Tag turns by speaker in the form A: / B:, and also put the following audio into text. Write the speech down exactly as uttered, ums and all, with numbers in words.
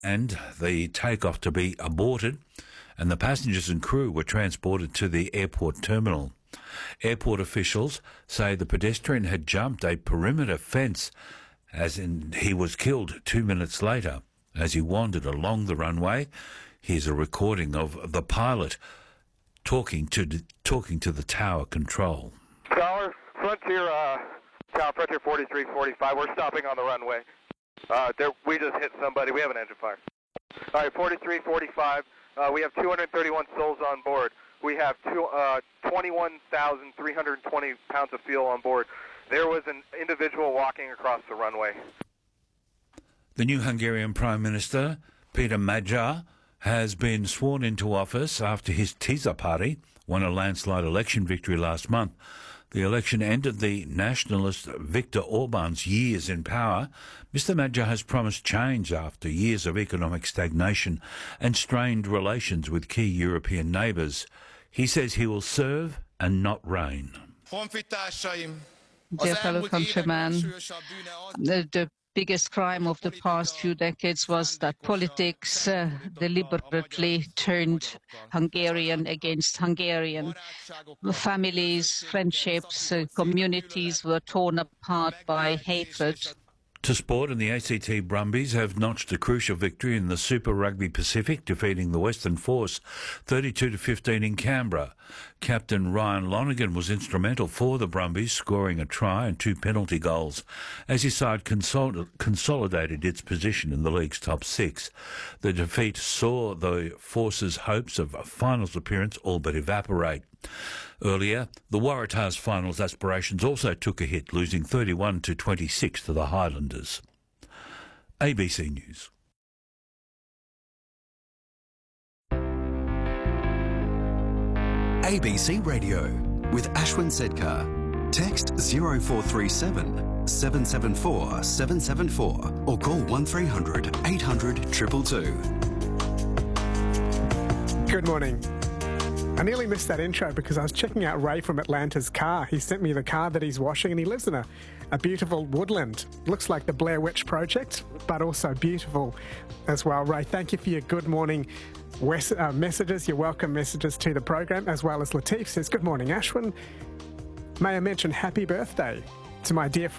A: and the takeoff to be aborted, and the passengers and crew were transported to the airport terminal. Airport officials say the pedestrian had jumped a perimeter fence, as in he was killed two minutes later as he wandered along the runway. Here's a recording of the pilot talking to talking to the tower control.
B: Tower, Frontier, uh, Tower Frontier forty-three forty-five, we're stopping on the runway. Uh, there, we just hit somebody, we have an engine fire. All right, forty-three forty-five, uh, we have two hundred thirty-one souls on board. We have two, uh, twenty-one thousand three hundred twenty pounds of fuel on board. There was an individual walking across the runway.
A: The new Hungarian Prime Minister, Peter Magyar, has been sworn into office after his teaser party won a landslide election victory last month. The election ended the nationalist Viktor Orban's years in power. Mister Magyar has promised change after years of economic stagnation and strained relations with key European neighbours. He says he will serve and not reign.
C: Dear fellow countrymen, the, the biggest crime of the past few decades was that politics uh, deliberately turned Hungarian against Hungarian. Families, friendships, uh, communities were torn apart by hatred.
A: To sport, and the A C T Brumbies have notched a crucial victory in the Super Rugby Pacific, defeating the Western Force thirty-two to fifteen in Canberra. Captain Ryan Lonergan was instrumental for the Brumbies, scoring a try and two penalty goals as his side consol- consolidated its position in the league's top six. The defeat saw the Force's hopes of a finals appearance all but evaporate. Earlier, the Waratahs' finals aspirations also took a hit, losing thirty-one to twenty-six to the Highlanders. A B C News.
D: A B C Radio with Ashwin Sedkar. Text zero four three seven, seven seven four, seven seven four or call one three hundred, eight hundred, two two two.
E: Good morning. I nearly missed that intro because I was checking out Ray from Atlanta's car. He sent me the car that he's washing, and he lives in a, a beautiful woodland. Looks like the Blair Witch Project, but also beautiful as well. Ray, thank you for your good morning wes- uh, messages, your welcome messages to the program, as well as Latif says, good morning, Ashwin. May I mention happy birthday to my dear friend